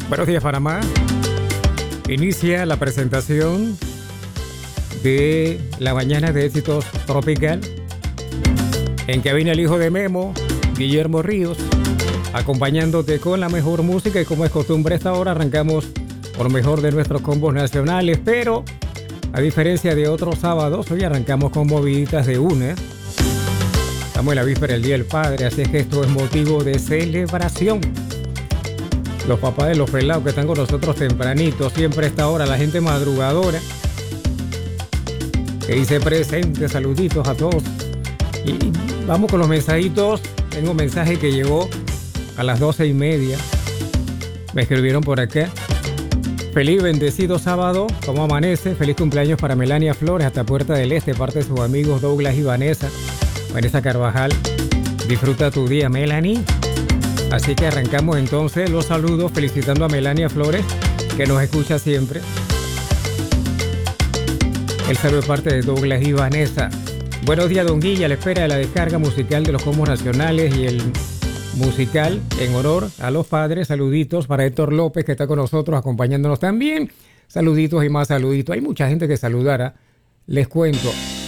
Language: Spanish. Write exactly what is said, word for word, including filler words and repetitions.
Buenos días, Panamá. Inicia la presentación de la mañana de éxitos tropical. En cabina el hijo de Memo, Guillermo Ríos, acompañándote con la mejor música y como es costumbre a esta hora arrancamos por lo mejor de nuestros combos nacionales, pero a diferencia de otros sábados, hoy arrancamos con moviditas de una. Estamos en la víspera del Día del Padre, así es que esto es motivo de celebración. Los papás de los pelados que están con nosotros tempranito, siempre a esta hora, la gente madrugadora que dice presente, saluditos a todos. Y vamos con los mensajitos. Tengo un mensaje que llegó a las doce y media. Me escribieron por acá. Feliz bendecido sábado, ¿cómo amanece? Feliz cumpleaños para Melania Flores hasta Puerta del Este, parte de sus amigos Douglas y Vanessa. Vanessa Carvajal, disfruta tu día, Melanie. Así que arrancamos entonces los saludos felicitando a Melania Flores, que nos escucha siempre. Él sabe parte de Douglas y Vanessa. Buenos días, Don Guilla, a la espera de la descarga musical de los combos nacionales y el musical en honor a los padres. Saluditos para Héctor López, que está con nosotros acompañándonos también. Saluditos y más saluditos. Hay mucha gente que saludara. Les cuento.